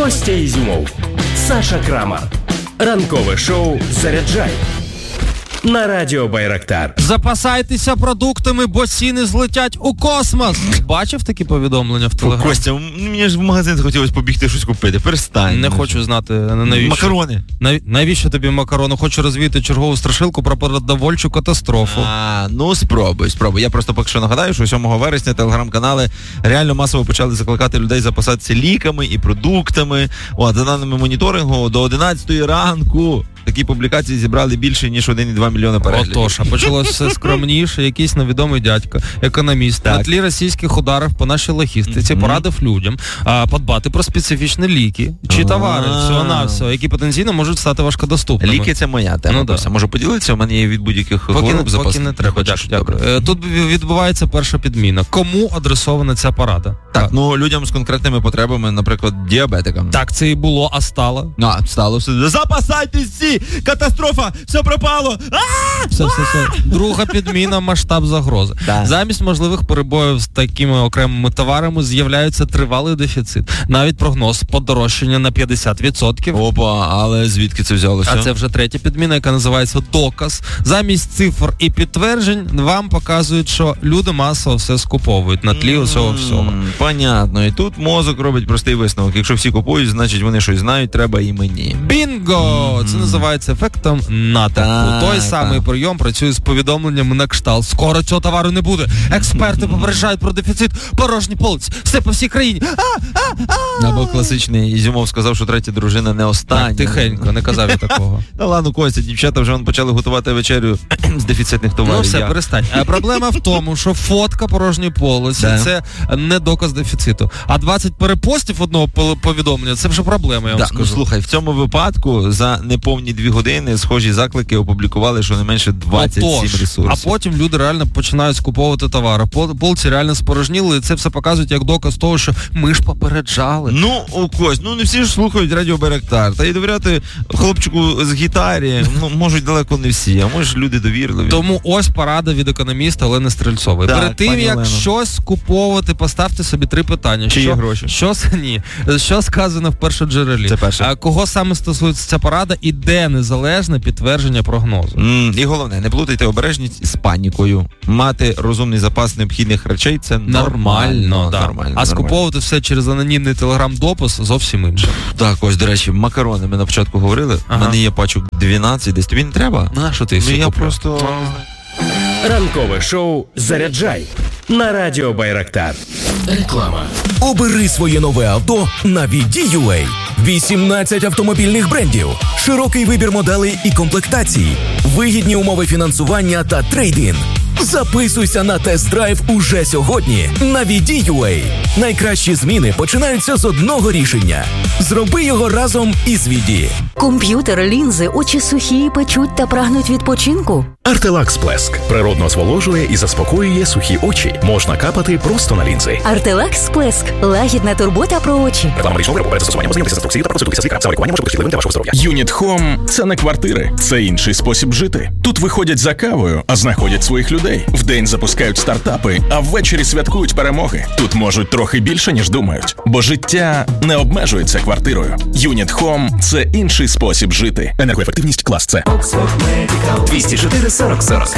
Костя Ізюмов, Саша Крамар. Ранкове шоу «Заряджай» на Радіо Байрактар. Запасайтеся продуктами, бо ціни злетять у космос. Бачив такі повідомлення в Телеграм? Костя, мені ж в магазин хотілося побігти щось купити. Перестань. Не хочу знати, навіщо. Макарони. Навіщо тобі макарони? Хочу розвіяти чергову страшилку про продовольчу катастрофу. Ну спробуй. Я просто поки що нагадаю, що 7 вересня телеграм-канали реально масово почали закликати людей запасатися ліками і продуктами. За даними моніторингу, до 11 ранку такі публікації зібрали більше, ніж 1,2 мільйона переглядів. Отож, а почалося все скромніше. Якийсь невідомий дядько, економіст, на тлі російських ударів по нашій логістиці порадив людям подбати про специфічні ліки чи товари, всього-навсього, які потенційно можуть стати важкодоступними. Ліки – це моя тема. Можу поділитися? У мене є від будь-яких хвороб запас. Поки не треба. Дякую. Тут відбувається перша підміна. Кому адресована ця порада? Так, людям з конкретними потребами, наприклад, діабетикам. Так, це і було, а стало? Стало все. Запасайтесь всі! Катастрофа! Все пропало! Все. Друга підміна – масштаб загрози. Замість можливих перебоїв з такими окремими товарами з'являється тривалий дефіцит. Навіть прогноз подорожчання на 50%. Опа, але звідки це взялося? А це вже третя підміна, яка називається доказ. Замість цифр і підтверджень вам показують, що люди масово все скуповують на тлі усього всього. Понятно. І тут мозок робить простий висновок. Якщо всі купують, значить вони щось знають, треба і мені. Бінго! Це називається ефектом натовпу. Той самий прийом працює з повідомленнями на кшталт. Скоро цього товару не буде. Експерти попереджають про дефіцит, порожні полиці. Все по всій країні. Або класичний Ізюмов сказав, що третя дружина не остання. Так, тихенько, не казав я такого. Ладно, Костя, дівчата вже почали готувати вечерю з дефіцитних товарів. Все, перестань. Проблема в тому, що фотка порожньої полиці це не доказ дефіциту. А 20 перепостів одного повідомлення – це вже проблема, я вам скажу. Слухай, в цьому випадку за неповні 2 години схожі заклики опублікували щонайменше 27 ресурсів. А потім люди реально починають скуповувати товари. Полиці реально спорожніли, і це все показують як доказ того, що ми ж попереджали. Кость, не всі ж слухають Радіо Байрактар. Та й довіряти хлопчику з гітарі, можуть далеко не всі, а може люди довірливі. Тому ось порада від економіста Олени Стрельцової. Перед тим, як щось скуповувати, поставте собі 3 питання. Чи є гроші? Що сказано в першоджерелі? Це перше. Кого саме стосується ця порада і де незалежне підтвердження прогнозу? І головне, не плутайте обережність з панікою. Мати розумний запас необхідних речей – це нормально. А скуповувати все через анонімний телеграм-допис зовсім інше. Так, ось, до речі, макарони ми на початку говорили. У мене є пачок 12, десь тобі не треба? Що ти я просто... Ранкове шоу «Заряджай» на Радіо Байрактар. Реклама. Обери своє нове авто на VD.UA. 18 автомобільних брендів, широкий вибір моделей і комплектацій, вигідні умови фінансування та трейд-ін. Записуйся на тест-драйв уже сьогодні на VD.UA. Найкращі зміни починаються з одного рішення. Зроби його разом із VD. Комп'ютер, лінзи, очі сухі, печуть та прагнуть відпочинку? Артелакс Сплеск природно зволожує і заспокоює сухі очі. Можна капати просто на лінзи. Артелакс Сплеск – лагідна турбота про очі. Реклама річного виробу перед застосуванням ознайомитися з інструкцією та проконсультуйтеся з лікарем. Саме лікування може бути шкідливим для вашого здоров'я. Юніт Хом – це не квартири, це інший спосіб жити. Тут виходять за кавою, а знаходять своїх людей. Вдень запускають стартапи, а ввечері святкують перемоги. Тут можуть трохи більше, ніж думають. Бо життя не обмежується квартирою. Юніт Хом – це інший спосіб жити. Енергоефективність клас С. 204 40 40.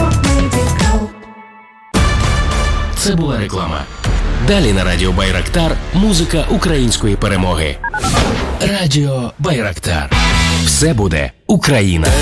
Це була реклама. Далі на Радіо Байрактар музика української перемоги. Радіо Байрактар. Все буде Україна.